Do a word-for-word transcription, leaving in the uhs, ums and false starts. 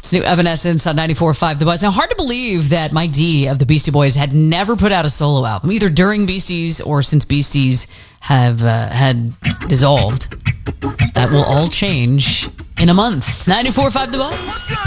It's new Evanescence on ninety-four point five The Buzz. Now, hard to believe that Mike D of the Beastie Boys had never put out a solo album, either during Beasties or since Beasties have uh, had dissolved. That will all change in a month. ninety-four point five The Buzz.